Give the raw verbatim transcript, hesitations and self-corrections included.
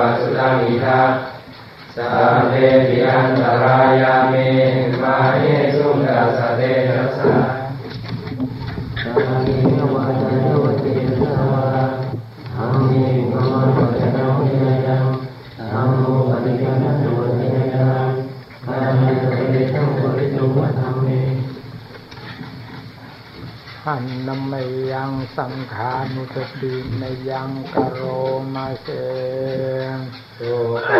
สุตังอิทัสสัพเพปิอันตรายามิมาเยสุตัสสะเตนะสะสัพพิเนวะจนะวะเตนะวะธัมมิภะวะจนะวินัยธัมโมปฏิฆานะโนวินัยธัมมิปริตังปริตุวะธัมมิหันนมยังสังขานุสตินยังกโรมาเสสุ